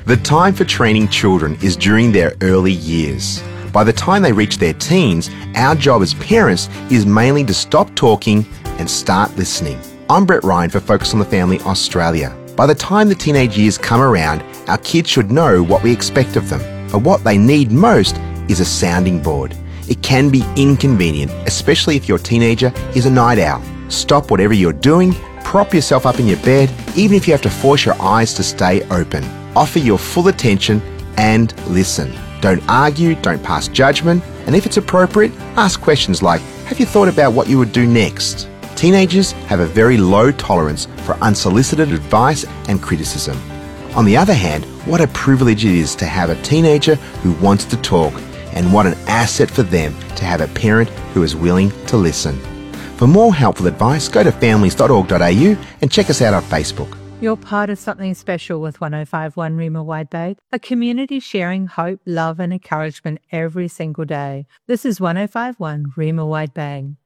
The time for training children is during their early years. By the time they reach their teens, our job as parents is mainly to stop talking and start listening. I'm Brett Ryan for Focus on the Family Australia. By the time the teenage years come around, our kids should know what we expect of them. But what they need most is a sounding board. It can be inconvenient, especially if your teenager is a night owl. Stop whatever you're doing, prop yourself up in your bed, even if you have to force your eyes to stay open. Offer your full attention and listen. Don't argue, don't pass judgment, and if it's appropriate, ask questions like, have you thought about what you would do next? Teenagers have a very low tolerance for unsolicited advice and criticism. On the other hand, what a privilege it is to have a teenager who wants to talk, and what an asset for them to have a parent who is willing to listen. For more helpful advice, go to families.org.au and check us out on Facebook. You're part of something special with 105.1 Rima Wide Bay, a community sharing hope, love and encouragement every single day. This is 105.1 Rima Wide Bay.